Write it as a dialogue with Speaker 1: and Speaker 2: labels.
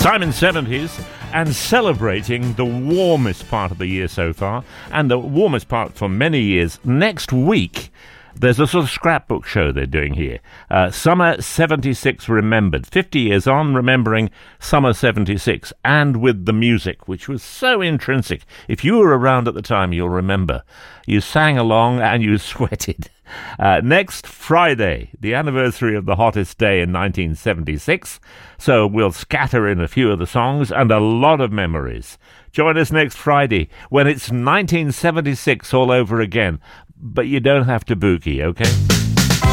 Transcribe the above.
Speaker 1: Simon 70s, and celebrating the warmest part of the year so far, and the warmest part for many years. Next week, there's a sort of scrapbook show they're doing here. Summer 76 Remembered. 50 years on, remembering Summer 76, and with the music, which was so intrinsic. If you were around at the time, you'll remember. You sang along and you sweated. Next Friday, the anniversary of the hottest day in 1976. So we'll scatter in a few of the songs and a lot of memories. Join us next Friday when it's 1976 all over again. But you don't have to boogie, okay?